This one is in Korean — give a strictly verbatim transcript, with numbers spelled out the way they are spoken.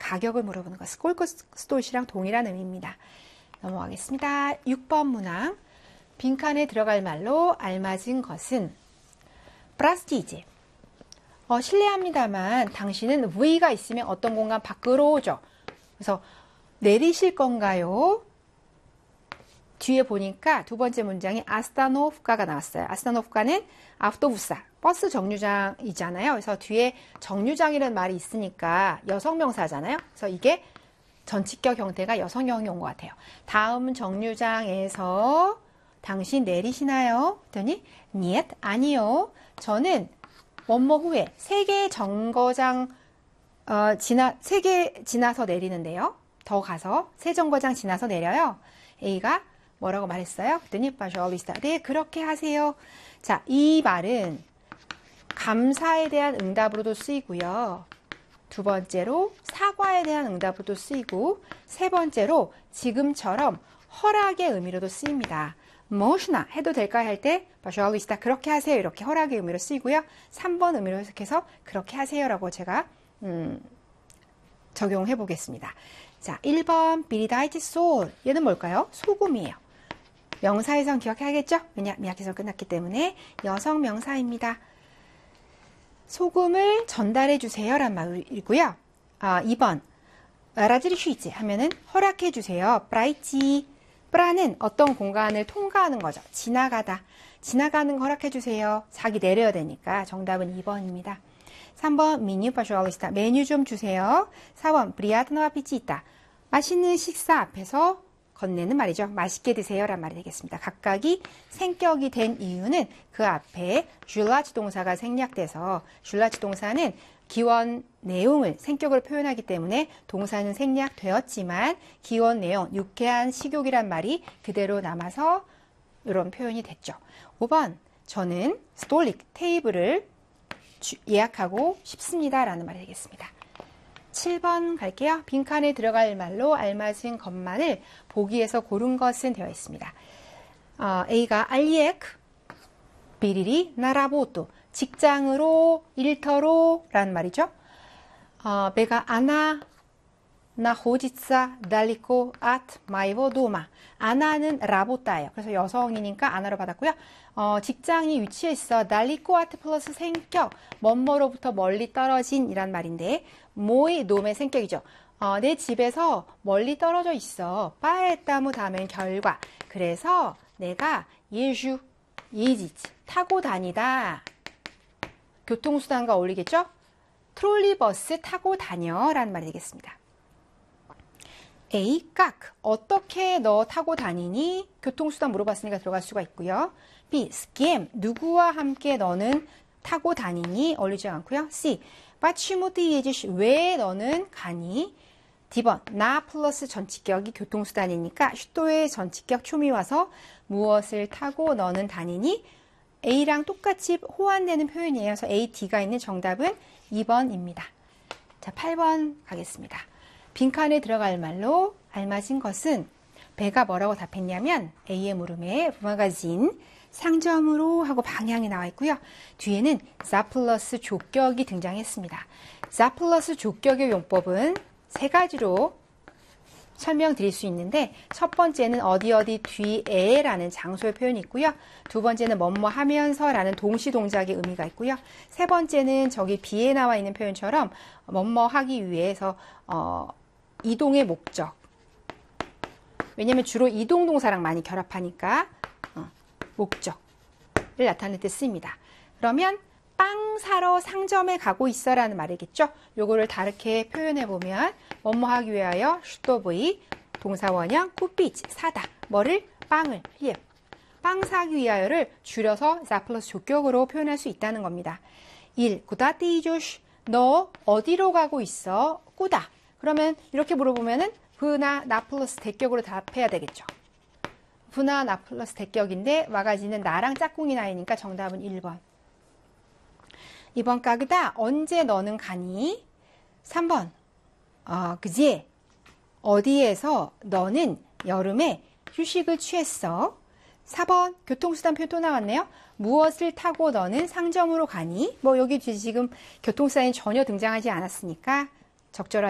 가격을 물어보는 것. 스콜코 스토시랑 동일한 의미입니다. 넘어가겠습니다. 육 번 문항. 빈칸에 들어갈 말로 알맞은 것은 프라스티지. 어, 실례합니다만 당신은 V가 있으면 어떤 공간 밖으로 오죠. 그래서 내리실 건가요? 뒤에 보니까 두 번째 문장이 아스타노프카가 나왔어요. 아스타노프카는 아프토부사, 버스 정류장이잖아요. 그래서 뒤에 정류장이라는 말이 있으니까 여성명사잖아요. 그래서 이게 전치격 형태가 여성형이 온 것 같아요. 다음 정류장에서 당신 내리시나요? 그랬더니 niet, 아니요. 저는 원모 후에 세 개 정거장 어, 지나 세 개 지나서 내리는데요. 더 가서 세 정거장 지나서 내려요. A가 뭐라고 말했어요? 그랬더니 빠쇼리스타. 네, 그렇게 하세요. 자, 이 말은 감사에 대한 응답으로도 쓰이고요. 두 번째로 사과에 대한 응답으로도 쓰이고, 세 번째로 지금처럼 허락의 의미로도 쓰입니다. 무엇이나 해도 될까 할 때 빠쇼리스타 그렇게 하세요. 이렇게 허락의 의미로 쓰이고요. 삼 번 의미로 해석해서 그렇게 하세요라고 제가 음, 적용해 보겠습니다. 자, 일 번 비리다이티 솔. 얘는 뭘까요? 소금이에요. 명사에선 기억해야겠죠? 왜냐, 미약해서 끝났기 때문에 여성 명사입니다. 소금을 전달해 주세요 란 말이고요. 아, 이 번 라지리 쉬지 하면은 허락해 주세요. 프라이치. 프라는 어떤 공간을 통과하는 거죠. 지나가다. 지나가는 거 허락해 주세요. 자기 내려야 되니까 정답은 이 번입니다. 삼 번 메뉴 파쇼알리스타. 메뉴 좀 주세요. 사 번 브리아드노와 피치 있다. 맛있는 식사 앞에서 건네는 말이죠. 맛있게 드세요 란 말이 되겠습니다. 각각이 생격이 된 이유는 그 앞에 줄라치 동사가 생략돼서, 줄라치 동사는 기원 내용을, 생격을 표현하기 때문에 동사는 생략되었지만 기원 내용, 유쾌한 식욕이란 말이 그대로 남아서 이런 표현이 됐죠. 오 번 저는 스톨릭, 테이블을 주, 예약하고 싶습니다 라는 말이 되겠습니다. 칠 번 갈게요. 빈칸에 들어갈 말로 알맞은 것만을 보기에서 고른 것은 되어 있습니다. 어, A가 알리에크, 비리리, 나라보또, 직장으로, 일터로 라는 말이죠. 어, B가 아나, 나호지사, 달리코, 아트, 마이보, 도마. 아나는 라보따예요. 그래서 여성이니까 아나로 받았고요. 어, 직장이 위치해 있어. 달리코, 아트 플러스 생격, 먼머로부터 멀리 떨어진 이란 말인데, 모이, 놈의 생격이죠. 어, 내 집에서 멀리 떨어져 있어. 빠에따무 다음엔 결과. 그래서 내가 예주, 예지치, 타고 다니다. 교통수단과 어울리겠죠? 트롤리버스 타고 다녀 라는 말이 되겠습니다. A, 깍. 어떻게 너 타고 다니니? 교통수단 물어봤으니까 들어갈 수가 있고요. B, 스캠. 누구와 함께 너는 타고 다니니? 어울리지 않고요. C, 빠치모티 예지시. 왜 너는 가니? D번, 나 플러스 전치격이 교통수단이니까 슈도의 전치격 촘이 와서 무엇을 타고 너는 다니니? A랑 똑같이 호환되는 표현이에요. 그래서 A, D가 있는 정답은 이 번입니다. 자, 팔 번 가겠습니다. 빈칸에 들어갈 말로 알맞은 것은 배가 뭐라고 답했냐면 A의 물음에 마가진 상점으로 하고 방향이 나와 있고요. 뒤에는 자 플러스 조격이 등장했습니다. 자 플러스 조격의 용법은 세 가지로 설명드릴 수 있는데, 첫 번째는 어디 어디 뒤에 라는 장소의 표현이 있고요. 두 번째는 뭐뭐 하면서 라는 동시 동작의 의미가 있고요. 세 번째는 저기 B에 나와 있는 표현처럼 뭐뭐 하기 위해서 어, 이동의 목적. 왜냐면 주로 이동 동사랑 많이 결합하니까 어, 목적을 나타낼 때 쓰입니다. 그러면 빵 사러 상점에 가고 있어 라는 말이겠죠. 요거를 다르게 표현해 보면 뭐뭐 하기 위하여 슈토브이 동사원형 쿠피치 사다. 뭐를? 빵을. 예. 빵 사기 위하여를 줄여서 자 플러스 조격으로 표현할 수 있다는 겁니다. 일. 구다티조시. 너 어디로 가고 있어? 꾸다. 그러면 이렇게 물어보면은 브나 나 플러스 대격으로 답해야 되겠죠. 브나 나 플러스 대격인데 와가지는 나랑 짝꿍이 나이니까 정답은 일 번. 이 번 까그다. 언제 너는 가니? 삼 번. 어, 그지? 어디에서 너는 여름에 휴식을 취했어? 사 번. 교통수단 표현 또 나왔네요. 무엇을 타고 너는 상점으로 가니? 뭐 여기 지금 교통수단이 전혀 등장하지 않았으니까 적절하지